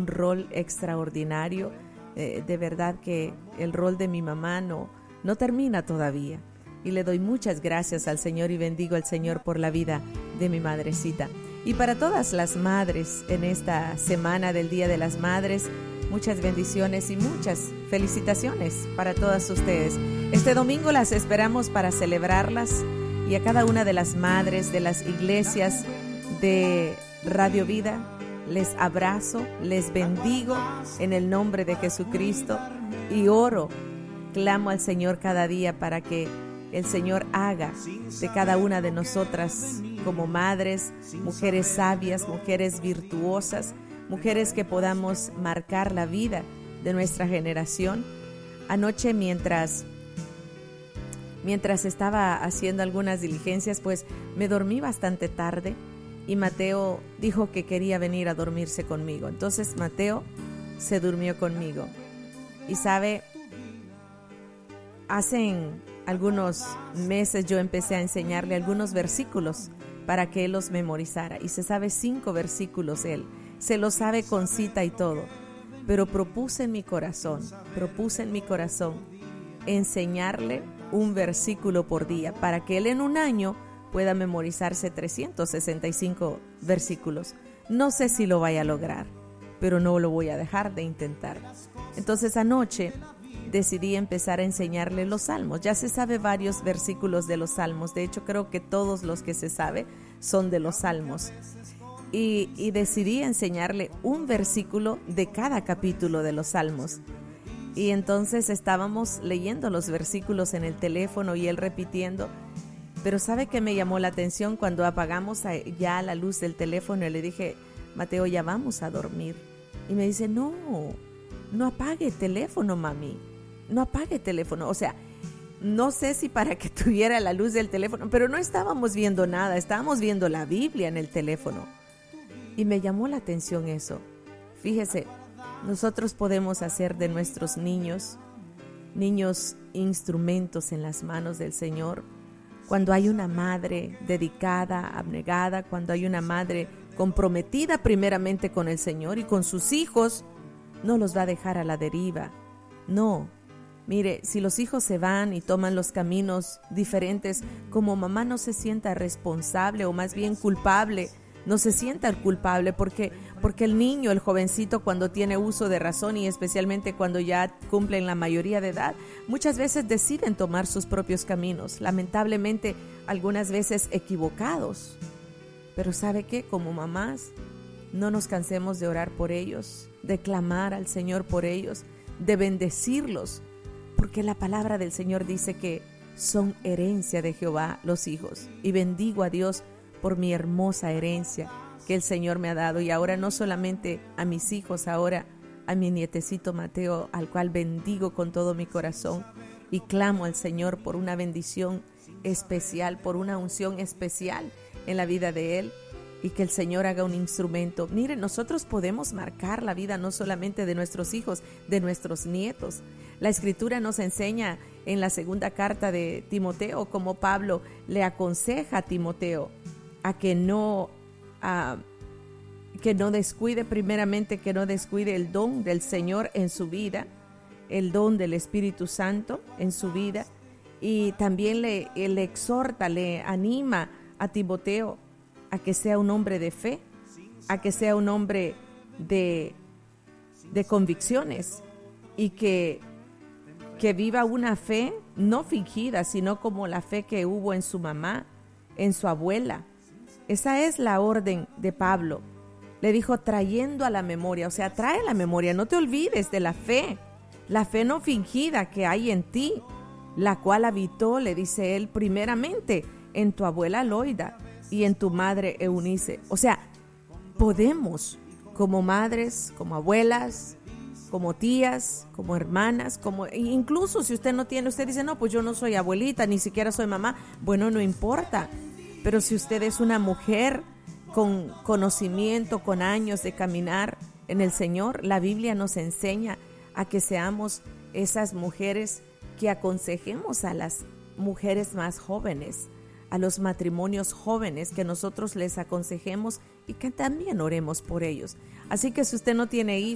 un rol extraordinario. De verdad que el rol de mi mamá no termina todavía. Y le doy muchas gracias al Señor y bendigo al Señor por la vida de mi madrecita. Y para todas las madres en esta semana del Día de las Madres, muchas bendiciones y muchas felicitaciones para todas ustedes. Este domingo las esperamos para celebrarlas, y a cada una de las madres de las iglesias de Radio Vida les abrazo, les bendigo en el nombre de Jesucristo y oro, clamo al Señor cada día para que el Señor haga de cada una de nosotras como madres, mujeres sabias, mujeres virtuosas, mujeres que podamos marcar la vida de nuestra generación. Anoche mientras estaba haciendo algunas diligencias, pues me dormí bastante tarde y Mateo dijo que quería venir a dormirse conmigo. Entonces Mateo se durmió conmigo. Y sabe, hace algunos meses yo empecé a enseñarle algunos versículos para que él los memorizara. Y se sabe 5 versículos él. Se los sabe con cita y todo. Pero propuse en mi corazón enseñarle un versículo por día para que él en un año pueda memorizarse 365 versículos. No sé si lo vaya a lograr, pero no lo voy a dejar de intentar. Entonces anoche decidí empezar a enseñarle los salmos. Ya se sabe varios versículos de los salmos. De hecho, creo que todos los que se sabe son de los salmos. Y decidí enseñarle un versículo de cada capítulo de los salmos. Y entonces estábamos leyendo los versículos en el teléfono y él repitiendo. Pero ¿sabe qué me llamó la atención? Cuando apagamos ya la luz del teléfono y le dije, Mateo, ya vamos a dormir. Y me dice, no apague el teléfono, mami. No apague el teléfono. O sea, no sé si para que tuviera la luz del teléfono, pero no estábamos viendo nada. Estábamos viendo la Biblia en el teléfono. Y me llamó la atención eso. Fíjese, nosotros podemos hacer de nuestros niños instrumentos en las manos del Señor. Cuando hay una madre dedicada, abnegada, cuando hay una madre comprometida primeramente con el Señor y con sus hijos, no los va a dejar a la deriva. No, mire, si los hijos se van y toman los caminos diferentes, como mamá no se sienta responsable o más bien culpable, no se sienta el culpable porque el niño, el jovencito, cuando tiene uso de razón y especialmente cuando ya cumplen la mayoría de edad, muchas veces deciden tomar sus propios caminos, lamentablemente algunas veces equivocados. Pero ¿sabe qué? Como mamás, no nos cansemos de orar por ellos, de clamar al Señor por ellos, de bendecirlos, porque la palabra del Señor dice que son herencia de Jehová los hijos. Y bendigo a Dios por mi hermosa herencia que el Señor me ha dado, y ahora no solamente a mis hijos, ahora a mi nietecito Mateo, al cual bendigo con todo mi corazón y clamo al Señor por una bendición especial, por una unción especial en la vida de él, y que el Señor haga un instrumento. Miren, nosotros podemos marcar la vida no solamente de nuestros hijos, de nuestros nietos. La Escritura nos enseña en la 2ª carta de Timoteo cómo Pablo le aconseja a Timoteo a que no descuide primeramente, que no descuide el don del Señor en su vida, el don del Espíritu Santo en su vida. Y también le exhorta, le anima a Timoteo a que sea un hombre de fe, a que sea un hombre de convicciones, y que viva una fe no fingida, sino como la fe que hubo en su mamá, en su abuela. Esa es la orden de Pablo. Le dijo trayendo a la memoria, o sea, trae a la memoria, no te olvides de la fe no fingida que hay en ti, la cual habitó, le dice él, primeramente en tu abuela Loida y en tu madre Eunice. O sea, podemos como madres, como abuelas, como tías, como hermanas, incluso si usted no tiene, usted dice, no, pues yo no soy abuelita, ni siquiera soy mamá. Bueno, no importa. Pero si usted es una mujer con conocimiento, con años de caminar en el Señor, la Biblia nos enseña a que seamos esas mujeres que aconsejemos a las mujeres más jóvenes, a los matrimonios jóvenes, que nosotros les aconsejemos y que también oremos por ellos. Así que si usted no tiene hijos,